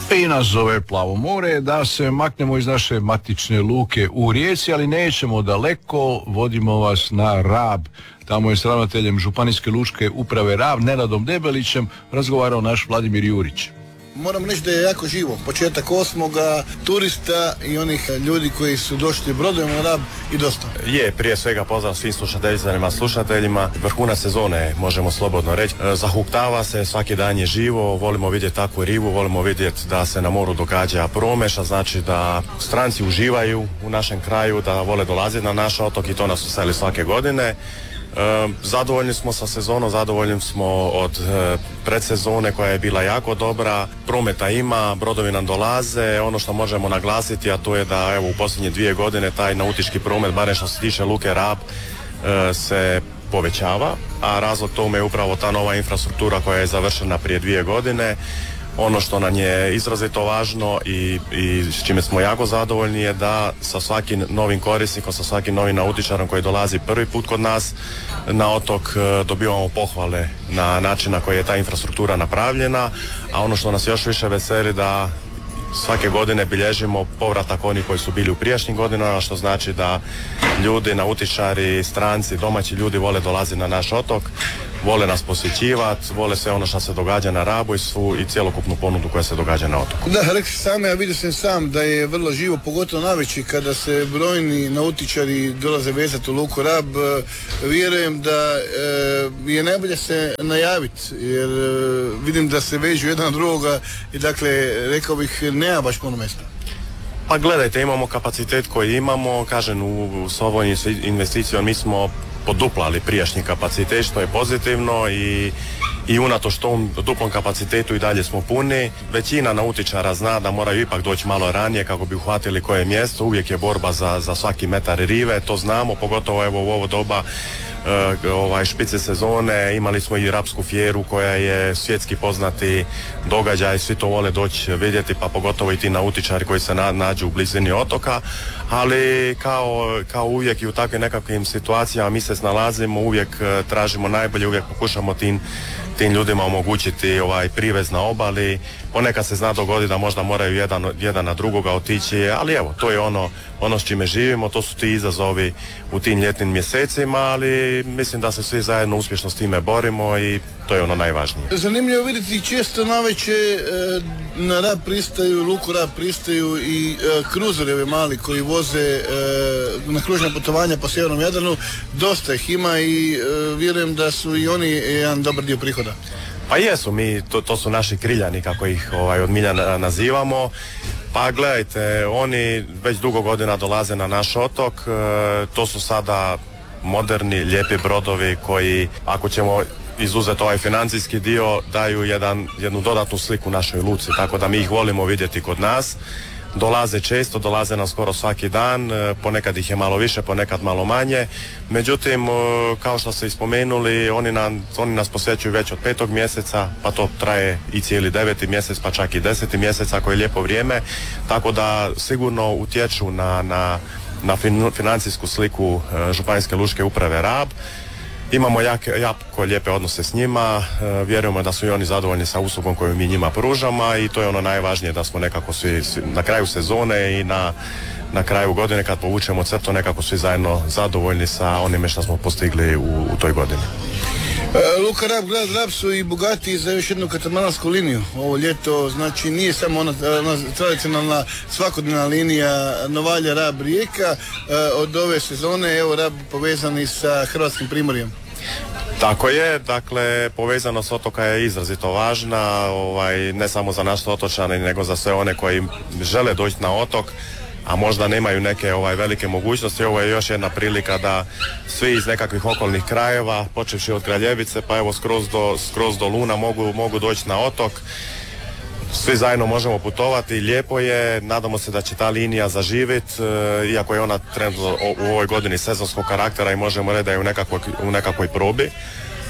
I nas zove Plavo more, da se maknemo iz naše matične luke u Rijeci, ali nećemo daleko, vodimo vas na Rab. Tamo je s ravnateljem Županijske lučke uprave Rab, Nenadom Debelićem, razgovarao naš Vladimir Jurić. Moram reći da je jako živo. Početak 8. turista i onih ljudi koji su došli brodom na Rab i dosta. Je, prije svega pozdrav svim slušateljima. Vrhunac sezone, možemo slobodno reći. Zahuktava se, svaki dan je živo, volimo vidjeti takvu ribu, volimo vidjeti da se na moru događa promeša, znači da stranci uživaju u našem kraju, da vole dolaziti na naš otok i to nas veseli svake godine. Zadovoljni smo sa sezonom, zadovoljni smo od predsezone koja je bila jako dobra, prometa ima, brodovi nam dolaze, ono što možemo naglasiti, a to je da evo u posljednje 2 godine taj nautički promet, barem što se tiče luke Rab, se povećava, a razlog tome je upravo ta nova infrastruktura koja je završena prije 2 godine. Ono što nam je izrazito važno i s čime smo jako zadovoljni je da sa svakim novim korisnikom, sa svakim novim nautičarom koji dolazi prvi put kod nas na otok dobivamo pohvale na način na koji je ta infrastruktura napravljena, a ono što nas još više veseli da svake godine bilježimo povratak onih koji su bili u prijašnjim godinama, što znači da ljudi, nautičari, stranci, domaći ljudi vole dolaziti na naš otok, vole nas posjećivati, vole sve ono što se događa na Rabu i cjelokupnu ponudu koja se događa na otoku. Da, rekli same, ja vidio sam da je vrlo živo, pogotovo navečer kada se brojni nautičari dolaze vezati u luku Rab. Vjerujem da je najbolje se najaviti, jer vidim da se vežu jedan drugoga i dakle, rekao bih, nema baš puno mjesta. Pa gledajte, imamo kapacitet koji imamo, kažem, s ovom investicijom mi smo poduplali prijašnji kapacitet, što je pozitivno i unatoč tom duplom kapacitetu i dalje smo puni. Većina nautičara zna da moraju ipak doći malo ranije kako bi uhvatili koje mjesto, uvijek je borba za svaki metar rive, to znamo, pogotovo evo u ovo doba špice sezone, imali smo i Rapsku fjeru koja je svjetski poznati događaj, svi to vole doći vidjeti, pa pogotovo i ti nautičari koji se nađu u blizini otoka, ali kao uvijek i u takvim nekakvim situacijama mi se snalazimo, uvijek tražimo najbolje, uvijek pokušamo tim ljudima omogućiti privez na obali. Ponekad se zna dogoditi da možda moraju jedan na drugoga otići, ali evo, to je ono s čime živimo, to su ti izazovi u tim ljetnim mjesecima, ali mislim da se svi zajedno uspješno s time borimo i to je ono najvažnije. Zanimljivo vidjeti često navečer na Rab pristaju, luku Rab pristaju i kruzeri mali koji voze na kružna putovanja po sjevernom Jadranu, dosta ih ima i vjerujem da su i oni jedan dobar dio prihoda. Pa jesu, to su naši kriljani kako ih od milja nazivamo. Pa gledajte, oni već dugo godina dolaze na naš otok, to su sada moderni, lijepi brodovi koji, ako ćemo izuzeti ovaj financijski dio, daju jednu dodatnu sliku našoj luci, tako da mi ih volimo vidjeti kod nas. Dolaze često, dolaze nam skoro svaki dan, ponekad ih je malo više, ponekad malo manje. Međutim, kao što ste ispomenuli, oni nas posjećuju već od 5. mjeseca, pa to traje i cijeli 9. mjesec, pa čak i 10. mjesec ako je lijepo vrijeme. Tako da sigurno utječu na financijsku sliku Županijske lučke uprave Rab. Imamo jako lijepe odnose s njima, vjerujemo da su i oni zadovoljni sa uslugom koju mi njima pružamo i to je ono najvažnije, da smo nekako svi na kraju sezone i na kraju godine kad povučemo crtu nekako svi zajedno zadovoljni sa onime što smo postigli u toj godini. Luka Rab, grad Rab su i bogati za još jednu katamaransku liniju ovo ljeto, znači nije samo ona tradicionalna svakodnevna linija Novalja, Rab, Rijeka. Od ove sezone evo Rab povezani sa Hrvatskim primorjem. Tako je, dakle povezanost otoka je izrazito važna, ne samo za naše otočane nego za sve one koji žele doći na otok, a možda nemaju neke velike mogućnosti. Ovo je još jedna prilika da svi iz nekakvih okolnih krajeva, počevši od Kraljevice pa evo skroz do Luna mogu doći na otok. Svi zajedno možemo putovati, lijepo je, nadamo se da će ta linija zaživjeti, iako je ona trenutno u ovoj godini sezonskog karaktera i možemo reći da je u nekakvoj probi.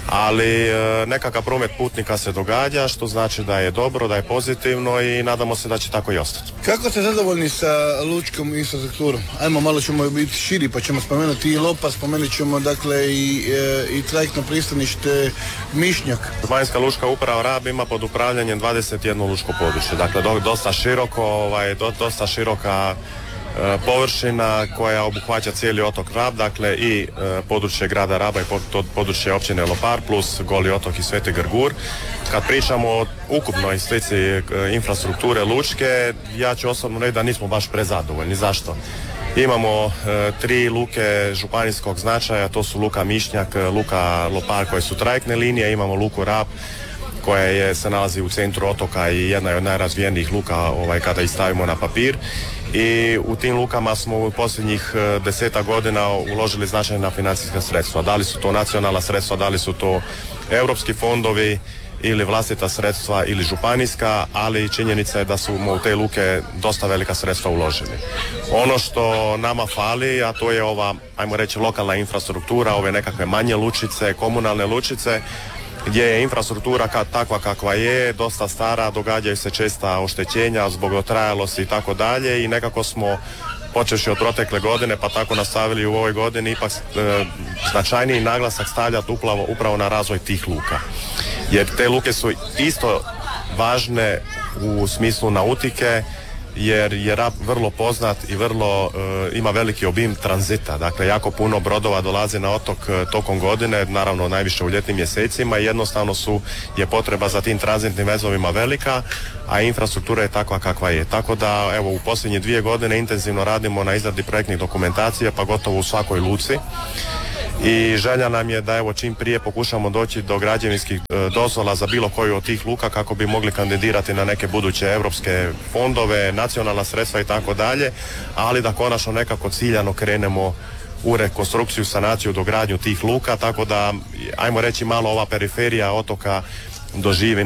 ali nekakav promet putnika se događa, što znači da je dobro, da je pozitivno i nadamo se da će tako i ostati. Kako ste zadovoljni sa lučkom infrastrukturom? Ajmo, malo ćemo biti širi, pa ćemo spomenuti i Lopa, spomenut ćemo dakle i trajektno pristanište Mišnjak. Županijska lučka uprava Rab ima pod upravljanjem 21 lučko područje, dakle dosta široko, dosta široka površina koja obuhvaća cijeli otok Rab, dakle i područje grada Raba i područje općine Lopar plus Goli otok i Sveti Grgur. Kad pričamo o ukupnoj slici infrastrukture lučke, ja ću osobno reći da nismo baš prezadovoljni. Zašto? Imamo 3 luke županijskog značaja, to su luka Mišnjak, luka Lopar koje su trajektne linije, imamo luku Rab koja se nalazi u centru otoka i jedna je od najrazvijenijih luka kada ih stavimo na papir. I u tim lukama smo u posljednjih 10 godina uložili značajna financijska sredstva. Da li su to nacionalna sredstva, da li su to europski fondovi ili vlastita sredstva ili županijska, ali činjenica je da smo u te luke dosta velika sredstva uložili. Ono što nama fali, a to je ova, ajmo reći, lokalna infrastruktura, ove nekakve manje lučice, komunalne lučice, gdje je infrastruktura takva kakva je, dosta stara, događaju se česta oštećenja zbog dotrajalosti i tako dalje i nekako smo počevši od protekle godine pa tako nastavili u ovoj godini ipak značajniji naglasak stavljati upravo na razvoj tih luka. Jer te luke su isto važne u smislu nautike, jer je Rab vrlo poznat i vrlo ima veliki obim tranzita. Dakle, jako puno brodova dolazi na otok tokom godine, naravno najviše u ljetnim mjesecima i jednostavno je potreba za tim tranzitnim vezovima velika, a infrastruktura je takva kakva je. Tako da, evo, u posljednje 2 godine intenzivno radimo na izradi projektnih dokumentacija, pa gotovo u svakoj luci. I želja nam je da evo čim prije pokušamo doći do građevinskih dozvola za bilo koju od tih luka kako bi mogli kandidirati na neke buduće europske fondove, nacionalna sredstva i tako dalje, ali da konačno nekako ciljano krenemo u rekonstrukciju, sanaciju, dogradnju tih luka, tako da ajmo reći malo ova periferija otoka doživi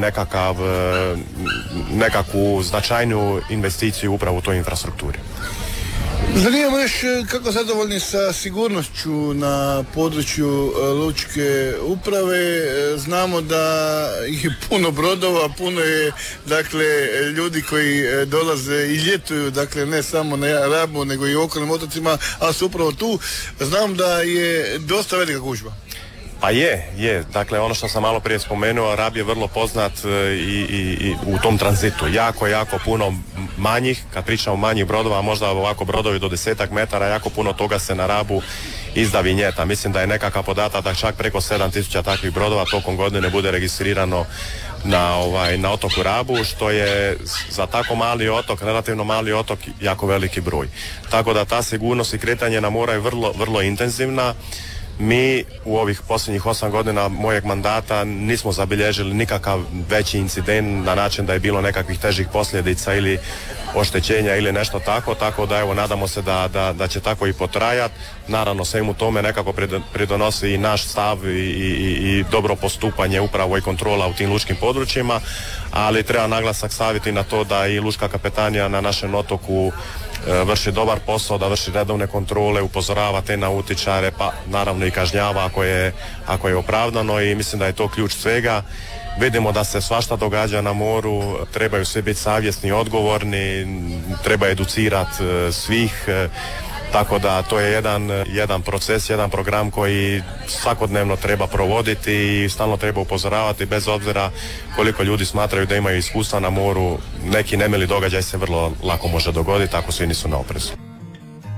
nekakvu značajnu investiciju upravo u toj infrastrukturi. Zanima me još kako zadovoljni sa sigurnošću na području lučke uprave. Znamo da je puno brodova, puno je dakle ljudi koji dolaze i ljetuju, dakle ne samo na Rabu nego i u okolnim otocima, ali su upravo tu. Znam da je dosta velika gužva. Pa je. Dakle, ono što sam malo prije spomenuo, Rab je vrlo poznat i u tom tranzitu. Jako puno manjih, kad pričamo manjih brodova, možda ovako brodovi do 10 metara, jako puno toga se na Rabu izda vinjeta. Mislim da je nekakav podatak da čak preko 7000 takvih brodova tokom godine bude registrirano na otoku Rabu, što je za tako mali otok, relativno mali otok, jako veliki broj. Tako da ta sigurnost i kretanje na mora je vrlo intenzivna. Mi u ovih posljednjih 8 godina mojeg mandata nismo zabilježili nikakav veći incident na način da je bilo nekakvih težih posljedica ili oštećenja ili nešto tako da evo nadamo se da će tako i potrajati. Naravno svemu tome nekako pridonosi i naš stav i dobro postupanje upravo i kontrola u tim lučkim područjima, ali treba naglasak staviti na to da i lučka kapetanija na našem otoku vrši dobar posao, da vrši redovne kontrole, upozorava te nautičare, pa naravno i kažnjava ako je opravdano i mislim da je to ključ svega. Vidimo da se svašta događa na moru, trebaju svi biti savjesni i odgovorni, treba educirati svih, tako da to je jedan proces, jedan program koji svakodnevno treba provoditi i stalno treba upozoravati bez obzira koliko ljudi smatraju da imaju iskustva na moru. Neki nemili događaj se vrlo lako može dogoditi ako svi nisu na oprezu.